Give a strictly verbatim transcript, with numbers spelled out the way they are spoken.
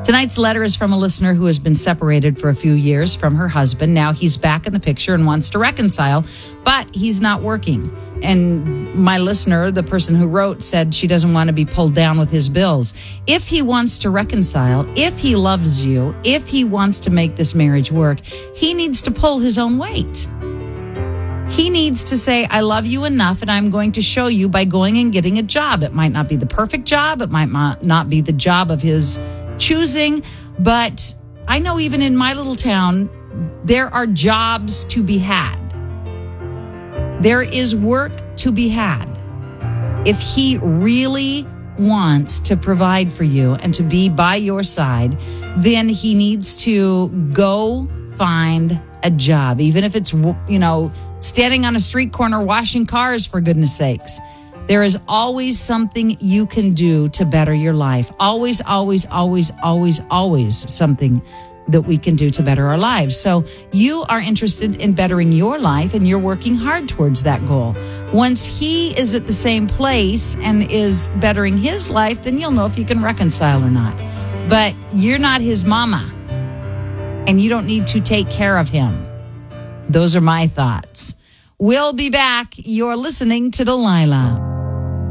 Tonight's letter is from a listener who has been separated for a few years from her husband. Now he's back in the picture and wants to reconcile, but he's not working. And my listener, the person who wrote, said she doesn't want to be pulled down with his bills. If he wants to reconcile, if he loves you, if he wants to make this marriage work, he needs to pull his own weight. He needs to say, I love you enough, and I'm going to show you by going and getting a job. It might not be the perfect job. It might not be the job of his choosing, but I know even in my little town, there are jobs to be had. There is work to be had. If he really wants to provide for you and to be by your side, then he needs to go find a job, even if it's, you know, standing on a street corner washing cars, for goodness sakes. There is always something you can do to better your life. Always, always, always, always, always something that we can do to better our lives. So you are interested in bettering your life and you're working hard towards that goal. Once he is at the same place and is bettering his life, then you'll know if you can reconcile or not. But you're not his mama and you don't need to take care of him. Those are my thoughts. We'll be back. You're listening to Delilah.